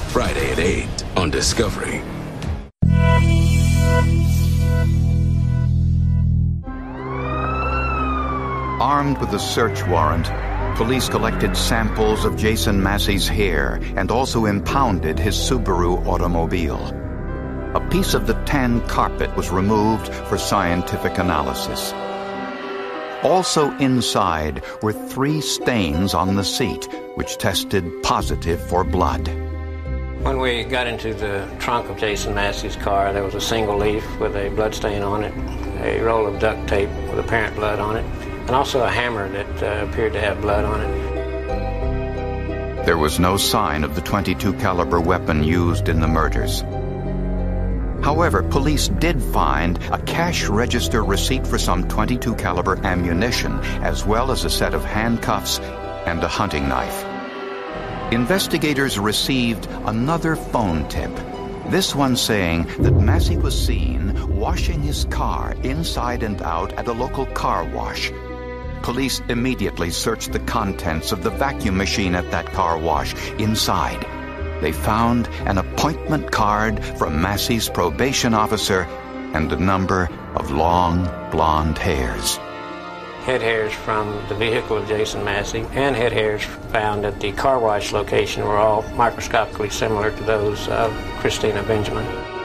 Friday at 8 on Discovery. Armed with a search warrant, police collected samples of Jason Massey's hair and also impounded his Subaru automobile. A piece of the tan carpet was removed for scientific analysis. Also inside were 3 stains on the seat, which tested positive for blood. When we got into the trunk of Jason Massey's car, there was a single leaf with a blood stain on it, a roll of duct tape with apparent blood on it, and also a hammer that appeared to have blood on it. There was no sign of the .22 caliber weapon used in the murders. However, police did find a cash register receipt for some .22 caliber ammunition, as well as a set of handcuffs and a hunting knife. Investigators received another phone tip, this one saying that Massey was seen washing his car inside and out at a local car wash. Police immediately searched the contents of the vacuum machine at that car wash. Inside, they found an appointment card from Massey's probation officer and a number of long, blonde hairs. Head hairs from the vehicle of Jason Massey and head hairs found at the car wash location were all microscopically similar to those of Christina Benjamin.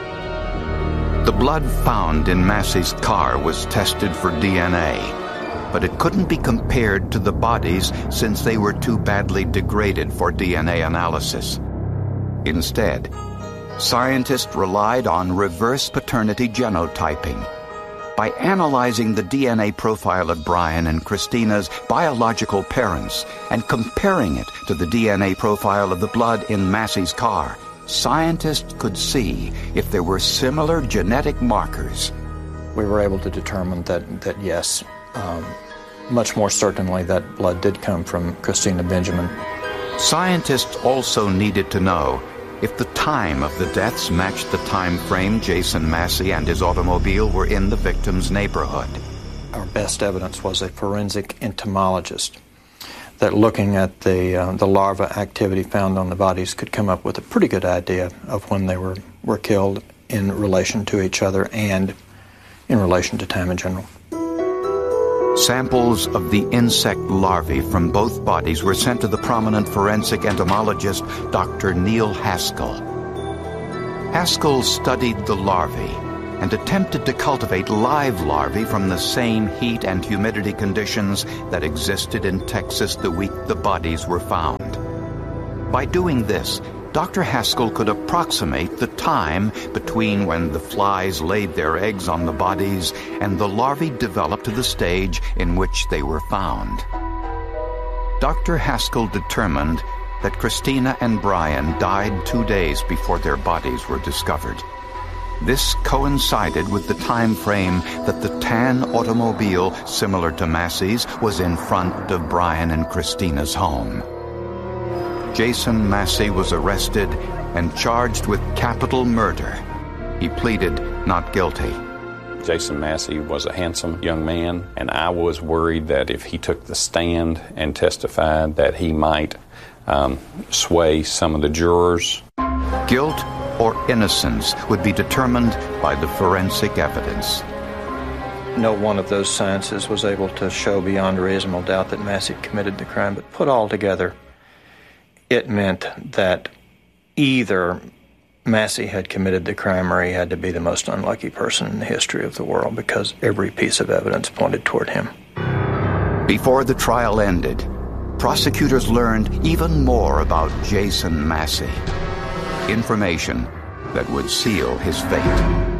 The blood found in Massey's car was tested for DNA, but it couldn't be compared to the bodies since they were too badly degraded for DNA analysis. Instead, scientists relied on reverse paternity genotyping. By analyzing the DNA profile of Brian and Christina's biological parents and comparing it to the DNA profile of the blood in Massey's car, scientists could see if there were similar genetic markers. We were able to determine that yes, much more certainly that blood did come from Christina Benjamin. Scientists also needed to know if the time of the deaths matched the time frame Jason Massey and his automobile were in the victim's neighborhood. Our best evidence was a forensic entomologist that, looking at the larva activity found on the bodies, could come up with a pretty good idea of when they were killed in relation to each other and in relation to time in general. Samples of the insect larvae from both bodies were sent to the prominent forensic entomologist Dr. Neil Haskell. Haskell studied the larvae and attempted to cultivate live larvae from the same heat and humidity conditions that existed in Texas the week the bodies were found. By doing this, Dr. Haskell could approximate the time between when the flies laid their eggs on the bodies and the larvae developed to the stage in which they were found. Dr. Haskell determined that Christina and Brian died 2 days before their bodies were discovered. This coincided with the time frame that the tan automobile, similar to Massey's, was in front of Brian and Christina's home. Jason Massey was arrested and charged with capital murder. He pleaded not guilty. Jason Massey was a handsome young man, and I was worried that if he took the stand and testified that he might sway some of the jurors. Guilt or innocence would be determined by the forensic evidence. No one of those sciences was able to show beyond a reasonable doubt that Massey committed the crime, but put all together, it meant that either Massey had committed the crime or he had to be the most unlucky person in the history of the world, because every piece of evidence pointed toward him. Before the trial ended, prosecutors learned even more about Jason Massey. Information that would seal his fate.